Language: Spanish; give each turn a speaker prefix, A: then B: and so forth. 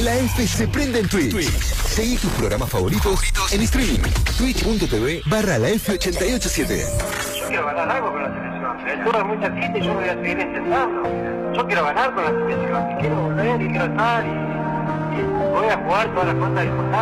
A: La F se prende en Twitch. Seguí tus programas favoritos en streaming. Twitch.tv/la F887.
B: Yo quiero ganar algo con la selección. El tour es muy cerquita y yo me voy a seguir intentando. Yo quiero ganar con la selección. Y quiero volver y quiero estar y voy a jugar todas las cosas importantes.